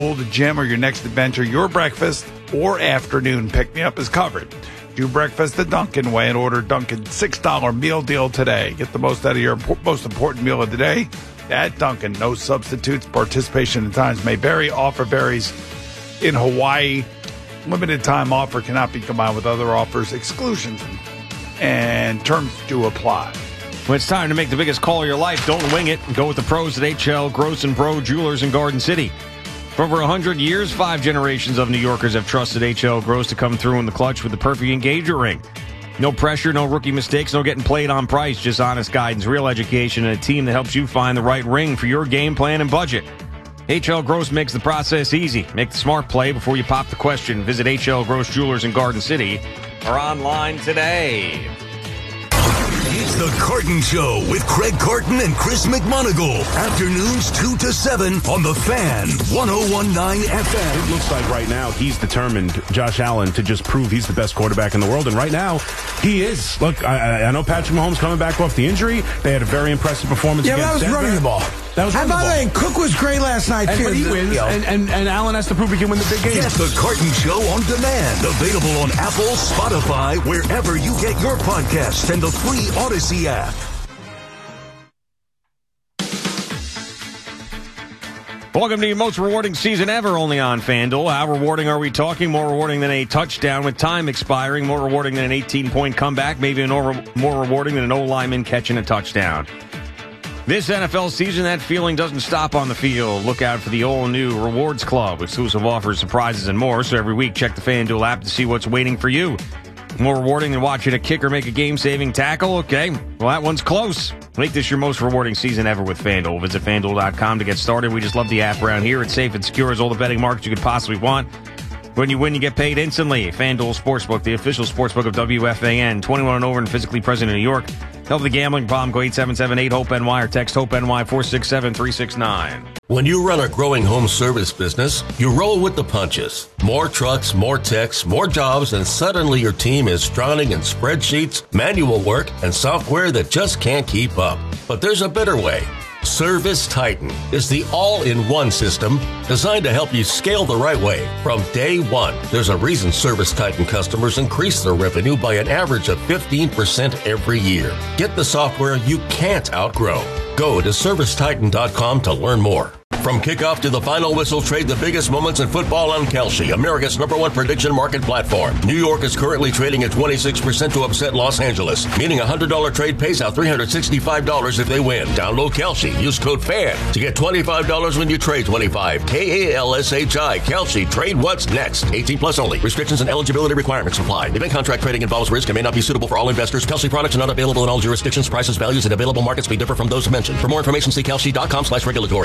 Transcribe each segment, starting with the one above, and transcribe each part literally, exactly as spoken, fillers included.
the gym, or your next adventure, your breakfast or afternoon pick-me-up is covered. Do breakfast the Dunkin' way and order Dunkin' six dollar meal deal today. Get the most out of your most important meal of the day at Dunkin'. No substitutes. Participation in times may vary. Offer varies in Hawaii. Limited time offer cannot be combined with other offers. Exclusions and terms do apply. When it's time to make the biggest call of your life, don't wing it. Go with the pros at H L Gross and Pro Jewelers in Garden City. For over one hundred years, five generations of New Yorkers have trusted H L Gross to come through in the clutch with the perfect engagement ring. No pressure, no rookie mistakes, no getting played on price, just honest guidance, real education, and a team that helps you find the right ring for your game plan and budget. H L Gross makes the process easy. Make the smart play before you pop the question. Visit H L Gross Jewelers in Garden City or online today. It's the Carton Show with Craig Carton and Chris McMonagle. Afternoons two to seven on The Fan, one oh one point nine F M. It looks like right now he's determined, Josh Allen, to just prove he's the best quarterback in the world. And right now, he is. Look, I, I know Patrick Mahomes coming back off the injury. They had a very impressive performance yeah, against Denver. Yeah, that was running the ball. That was and by the way, Cook was great last night, and, too. But he wins, and, and, and Allen has to prove he can win the big games. Get the Carton Show on demand. Available on Apple, Spotify, wherever you get your podcasts, and the free Odyssey app. Welcome to your most rewarding season ever, only on FanDuel. How rewarding are we talking? More rewarding than a touchdown with time expiring. More rewarding than an eighteen-point comeback. Maybe more rewarding than an O-lineman catching a touchdown. This N F L season, that feeling doesn't stop on the field. Look out for the all-new Rewards Club. Exclusive offers, surprises, and more. So every week, check the FanDuel app to see what's waiting for you. More rewarding than watching a kicker make a game-saving tackle? Okay, well, that one's close. Make this your most rewarding season ever with FanDuel. Visit FanDuel dot com to get started. We just love the app around here. It's safe and secure as all the betting markets you could possibly want. When you win, you get paid instantly. FanDuel Sportsbook, the official sportsbook of W F A N. twenty-one and over and physically present in New York. Help the gambling problem. Go eight seven seven eight hope N Y or text HOPE-NY four six seven three six nine. When you run a growing home service business, you roll with the punches. More trucks, more techs, more jobs, and suddenly your team is drowning in spreadsheets, manual work, and software that just can't keep up. But there's a better way. Service Titan is the all-in-one system designed to help you scale the right way from day one. There's a reason Service Titan customers increase their revenue by an average of fifteen percent every year. Get the software you can't outgrow. Go to service titan dot com to learn more. From kickoff to the final whistle, trade the biggest moments in football on Kalshi, America's number one prediction market platform. New York is currently trading at twenty-six percent to upset Los Angeles, meaning a one hundred dollars trade pays out three hundred sixty-five dollars if they win. Download Kalshi. Use code FAN to get twenty-five dollars when you trade twenty-five. K A L S H I. Kalshi. Trade what's next. eighteen plus only. Restrictions and eligibility requirements apply. Event contract trading involves risk and may not be suitable for all investors. Kalshi products are not available in all jurisdictions. Prices, values, and available markets may differ from those mentioned. For more information, see kalshi dot com slash regulatory.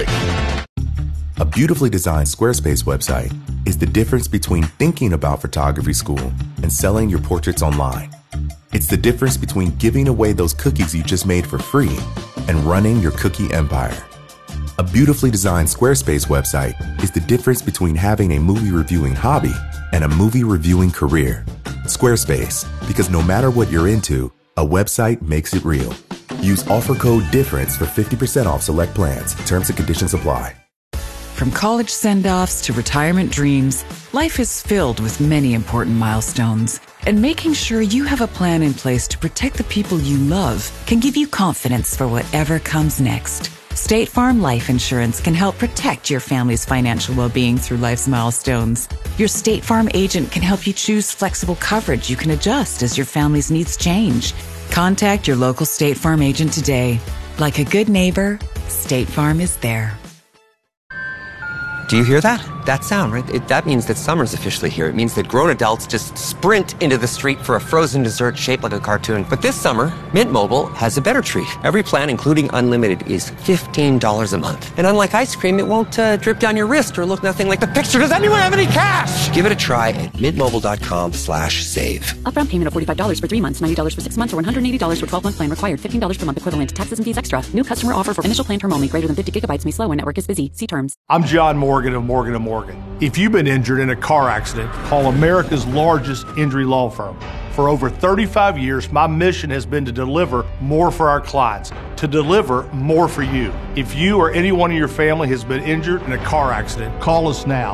A beautifully designed Squarespace website is the difference between thinking about photography school and selling your portraits online. It's the difference between giving away those cookies you just made for free and running your cookie empire. A beautifully designed Squarespace website is the difference between having a movie reviewing hobby and a movie reviewing career. Squarespace, because no matter what you're into, a website makes it real. Use offer code DIFFERENCE for fifty percent off select plans. Terms and conditions apply. From college send-offs to retirement dreams, life is filled with many important milestones. And making sure you have a plan in place to protect the people you love can give you confidence for whatever comes next. State Farm Life Insurance can help protect your family's financial well-being through life's milestones. Your State Farm agent can help you choose flexible coverage you can adjust as your family's needs change. Contact your local State Farm agent today. Like a good neighbor, State Farm is there. Do you hear that? That sound, right? It, that means that summer's officially here. It means that grown adults just sprint into the street for a frozen dessert shaped like a cartoon. But this summer, Mint Mobile has a better treat. Every plan, including unlimited, is fifteen dollars a month. And unlike ice cream, it won't uh, drip down your wrist or look nothing like the picture. Does anyone have any cash? Give it a try at mintmobile.com slash save. Upfront payment of forty-five dollars for three months, ninety dollars for six months, or one hundred eighty dollars for twelve-month plan required. fifteen dollars per month equivalent. Taxes and fees extra. New customer offer for initial plan term only. Greater than fifty gigabytes may slow when network is busy. See terms. I'm John Morgan of Morgan and Morgan. If you've been injured in a car accident, call America's largest injury law firm. For over thirty-five years, my mission has been to deliver more for our clients. to deliver more for you. If you or anyone in your family has been injured in a car accident, call us now.